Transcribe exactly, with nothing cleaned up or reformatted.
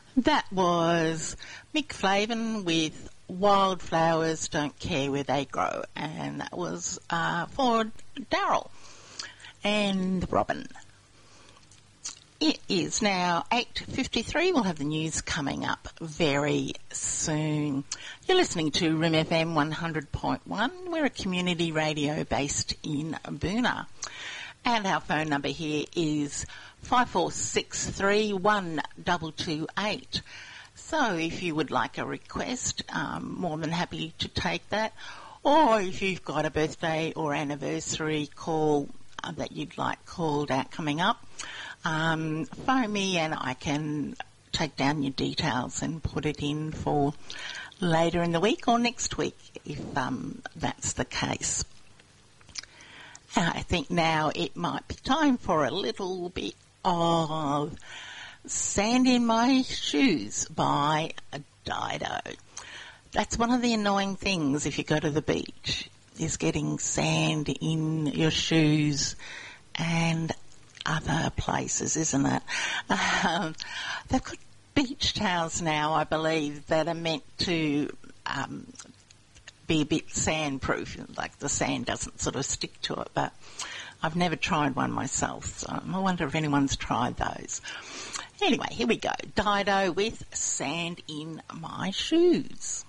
That was Mick Flavin with Wildflowers Don't Care Where They Grow, and that was uh, for Daryl and Robin. It is now eight fifty-three. We'll have the news coming up very soon. You're listening to R I M F M one hundred point one. We're a community radio based in Boonah. And our phone number here is five four six three one two two eight. So if you would like a request, I'm more than happy to take that. Or if you've got a birthday or anniversary call uh, that you'd like called out coming up, um, phone me and I can take down your details and put it in for later in the week or next week if um, that's the case. I think now it might be time for a little bit of Sand in My Shoes by Dido. That's one of the annoying things if you go to the beach, is getting sand in your shoes and other places, isn't it? Um, they've got beach towels now, I believe, that are meant to um, be a bit sandproof, like the sand doesn't sort of stick to it, but I've never tried one myself, so I wonder if anyone's tried those. Anyway, here we go. Dido with Sand in My Shoes.